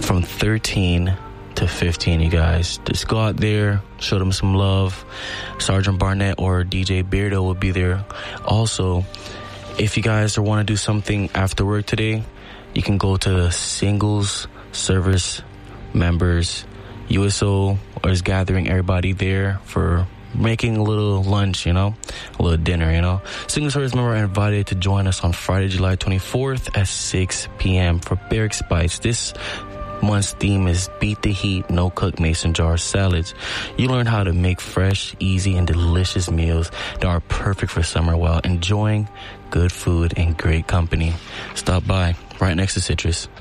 from 13 to 15, you guys. Just go out there, show them some love. Sergeant Barnett or DJ Beardo will be there. Also, if you guys want to do something after work today, you can go to the Singles Service Members. USO is gathering everybody there for making a little lunch, a little dinner, Single Service Members are invited to join us on Friday, July 24th at 6 p.m. for Barracks Bites. This month's theme is Beat the Heat, No Cook Mason Jar Salads. You learn how to make fresh, easy, and delicious meals that are perfect for summer while enjoying good food and great company. Stop by right next to Citrus.